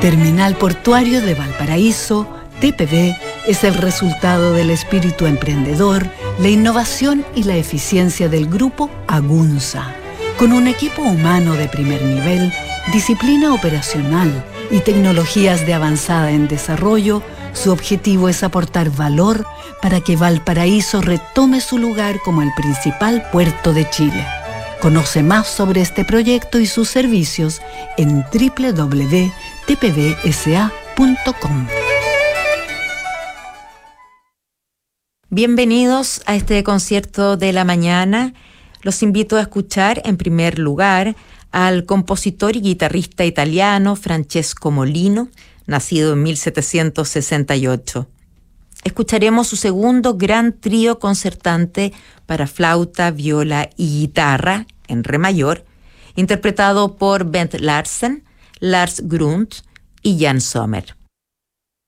Terminal Portuario de Valparaíso, TPV, es el resultado del espíritu emprendedor, la innovación y la eficiencia del grupo Agunza. Con un equipo humano de primer nivel, disciplina operacional y tecnologías de avanzada en desarrollo, su objetivo es aportar valor para que Valparaíso retome su lugar como el principal puerto de Chile. Conoce más sobre este proyecto y sus servicios en www.tpvsa.com. Bienvenidos a este concierto de la mañana. Los invito a escuchar en primer lugar al compositor y guitarrista italiano Francesco Molino, nacido en 1768. Escucharemos su segundo gran trío concertante para flauta, viola y guitarra en re mayor, interpretado por Bent Larsen, Lars Grund y Jan Sommer.